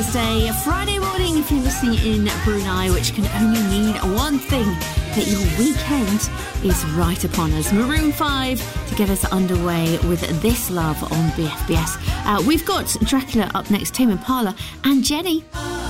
Thursday, Friday morning if you're listening in Brunei, which can only mean one thing, that your weekend is right upon us. Maroon 5 to get us underway with This Love on BFBS. We've got Dracula up next, Tame Impala and Jenny.